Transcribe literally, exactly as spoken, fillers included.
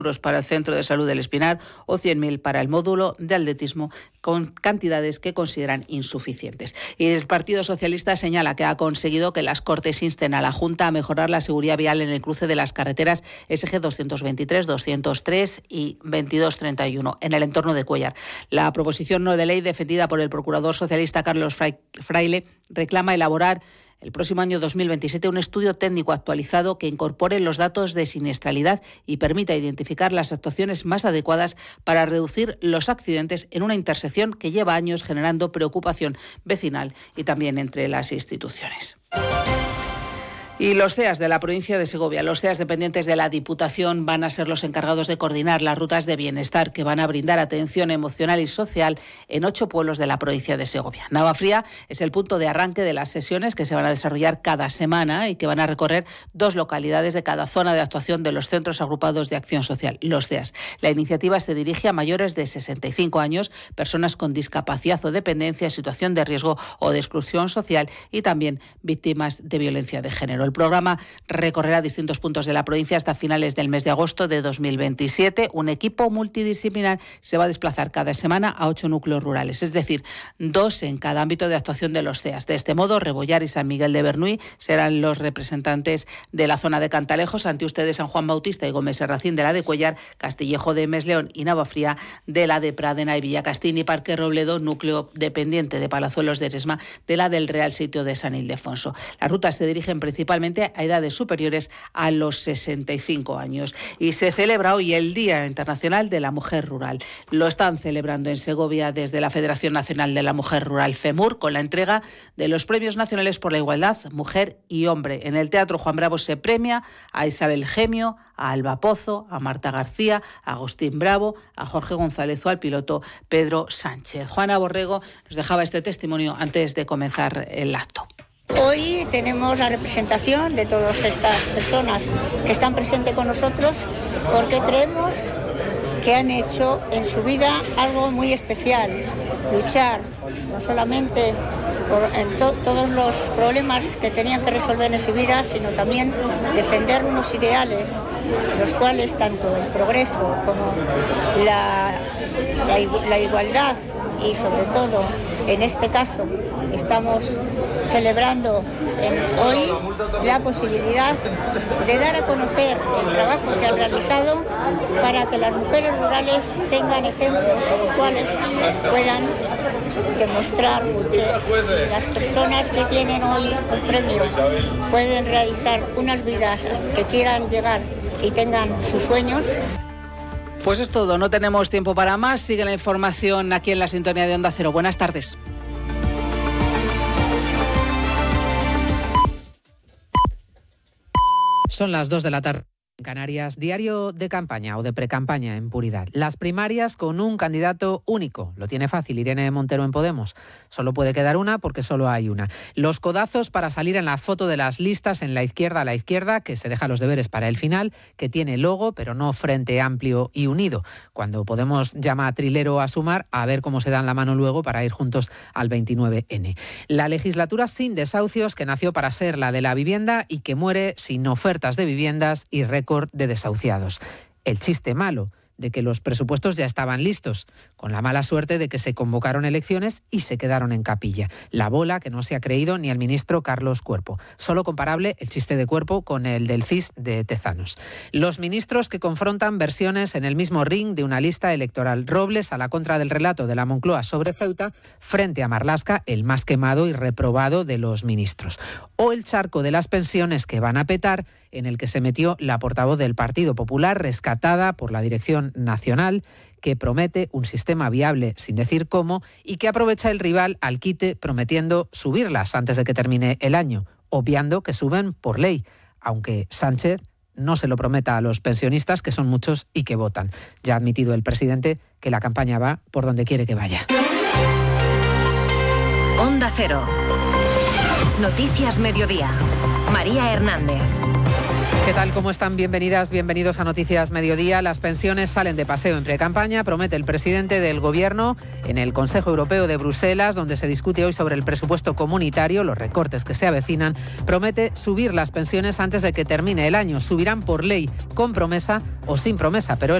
euros para el Centro de Salud del Espinar o cien mil para el módulo de atletismo, con cantidades que consideran insuficientes. Y el Partido Socialista señala que ha conseguido que las Cortes insten a la Junta a mejorar la seguridad vial en el cruce de las carreteras S G doscientos veintitrés, doscientos tres y veintidós treinta y uno en el entorno de Cuéllar. La proposición no de ley defendida por el procurador socialista Carlos Fraile reclama elaborar el próximo año dos mil veintisiete un estudio técnico actualizado que incorpore los datos de siniestralidad y permita identificar las actuaciones más adecuadas para reducir los accidentes en una intersección que lleva años generando preocupación vecinal y también entre las instituciones. Y los C E As de la provincia de Segovia, los C E As dependientes de la Diputación, van a ser los encargados de coordinar las rutas de bienestar que van a brindar atención emocional y social en ocho pueblos de la provincia de Segovia. Navafría es el punto de arranque de las sesiones que se van a desarrollar cada semana y que van a recorrer dos localidades de cada zona de actuación de los Centros Agrupados de Acción Social, los C E As. La iniciativa se dirige a mayores de sesenta y cinco años, personas con discapacidad o dependencia, situación de riesgo o de exclusión social y también víctimas de violencia de género. El programa recorrerá distintos puntos de la provincia hasta finales del mes de agosto de dos mil veintisiete. Un equipo multidisciplinar se va a desplazar cada semana a ocho núcleos rurales, es decir, dos en cada ámbito de actuación de los C E As. De este modo, Rebollar y San Miguel de Bernuy serán los representantes de la zona de Cantalejo, Santiuste de San Juan Bautista y Gómez Serracín de la de Cuéllar, Castillejo de Mesleón y Navafría de la de Pradena y Villacastín y Parque Robledo, núcleo dependiente de Palazuelos de Eresma, de la del Real Sitio de San Ildefonso. Las rutas se dirigen principalmente a edades superiores a los sesenta y cinco años. Y se celebra hoy el Día Internacional de la Mujer Rural. Lo están celebrando en Segovia desde la Federación Nacional de la Mujer Rural, FEMUR, con la entrega de los Premios Nacionales por la Igualdad, Mujer y Hombre. En el Teatro Juan Bravo se premia a Isabel Gemio, a Alba Pozo, a Marta García, a Agustín Bravo, a Jorge González o al piloto Pedro Sánchez. Juana Borrego nos dejaba este testimonio antes de comenzar el acto. Hoy tenemos la representación de todas estas personas que están presentes con nosotros porque creemos que han hecho en su vida algo muy especial, luchar no solamente por en to- todos los problemas que tenían que resolver en su vida, sino también defender unos ideales, los cuales tanto el progreso como la, la, la igualdad y sobre todo en este caso estamos celebrando en hoy la posibilidad de dar a conocer el trabajo que han realizado para que las mujeres rurales tengan ejemplos en los cuales puedan demostrar que las personas que tienen hoy un premio pueden realizar unas vidas que quieran llegar y tengan sus sueños. Pues es todo, no tenemos tiempo para más. Sigue la información aquí en la sintonía de Onda Cero. Buenas tardes. Son las dos de la tarde en Canarias, diario de campaña o de precampaña en Puridad. Las primarias con un candidato único. Lo tiene fácil Irene Montero en Podemos. Solo puede quedar una porque solo hay una. Los codazos para salir en la foto de las listas en la izquierda a la izquierda, que se deja los deberes para el final, que tiene logo pero no frente amplio y unido. Cuando Podemos llama a Trilero a sumar, a ver cómo se dan la mano luego para ir juntos al veintinueve ene. La legislatura sin desahucios, que nació para ser la de la vivienda y que muere sin ofertas de viviendas y récord de desahuciados. El chiste malo de que los presupuestos ya estaban listos, con la mala suerte de que se convocaron elecciones y se quedaron en capilla. La bola que no se ha creído ni el ministro Carlos Cuerpo. Solo comparable el chiste de Cuerpo con el del C I S de Tezanos. Los ministros que confrontan versiones en el mismo ring de una lista electoral. Robles a la contra del relato de la Moncloa sobre Ceuta, frente a Marlaska, el más quemado y reprobado de los ministros. O el charco de las pensiones que van a petar, en el que se metió la portavoz del Partido Popular, rescatada por la Dirección Nacional, que promete un sistema viable sin decir cómo y que aprovecha el rival al quite prometiendo subirlas antes de que termine el año, obviando que suben por ley, aunque Sánchez no se lo prometa a los pensionistas, que son muchos y que votan. Ya ha admitido el presidente que la campaña va por donde quiere que vaya. Onda Cero. Noticias Mediodía. María Hernández. ¿Qué tal? ¿Cómo están? Bienvenidas, bienvenidos a Noticias Mediodía. Las pensiones salen de paseo en precampaña, promete el presidente del Gobierno en el Consejo Europeo de Bruselas, donde se discute hoy sobre el presupuesto comunitario, los recortes que se avecinan. Promete subir las pensiones antes de que termine el año. Subirán por ley, con promesa o sin promesa, pero